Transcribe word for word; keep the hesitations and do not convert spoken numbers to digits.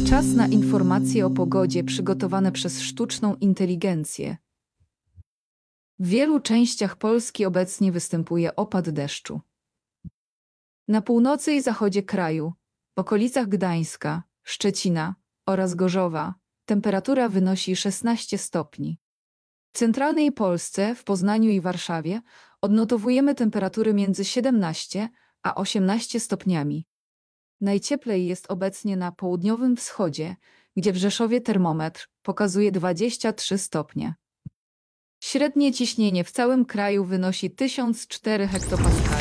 Czas na informacje o pogodzie przygotowane przez sztuczną inteligencję. W wielu częściach Polski obecnie występuje opad deszczu. Na północy i zachodzie kraju, w okolicach Gdańska, Szczecina oraz Gorzowa, temperatura wynosi szesnaście stopni. W centralnej Polsce, w Poznaniu i Warszawie, odnotowujemy temperatury między siedemnaście a osiemnaście stopniami. Najcieplej jest obecnie na południowym wschodzie, gdzie w Rzeszowie termometr pokazuje dwadzieścia trzy stopnie. Średnie ciśnienie w całym kraju wynosi tysiąc cztery hektopaskale.